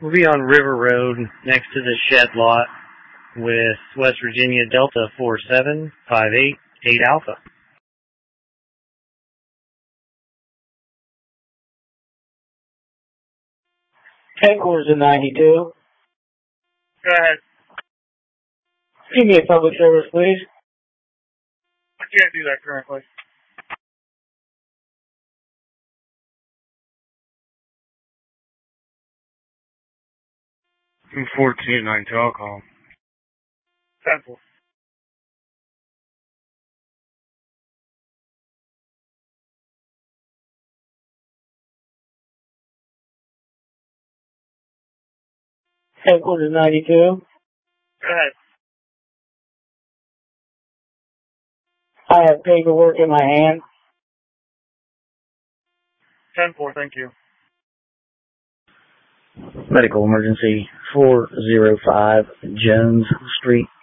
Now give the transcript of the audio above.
We'll be on River Road next to the shed lot with West Virginia Delta 47588 Alpha. Headquarters in 92. Go ahead. Give me a public service, please. I can't do that currently. I'm 14-9 telecom. Pencil. Headquarters 92. Go ahead. I have paperwork in my hand. 10-4, thank you. Medical emergency 405 Jones Street.